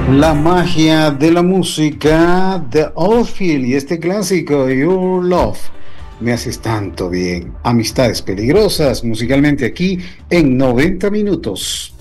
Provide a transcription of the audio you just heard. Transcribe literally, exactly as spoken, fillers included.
La magia de la música de Oldfield y este clásico Your Love. Me haces tanto bien. Amistades peligrosas musicalmente aquí en noventa minutos.